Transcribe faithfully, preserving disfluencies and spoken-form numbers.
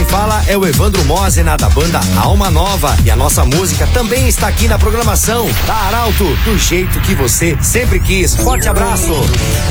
fala é o Evandro Mosena, da banda Alma Nova. E a nossa música também está aqui na programação da Arauto, do jeito que você sempre quis. Forte abraço!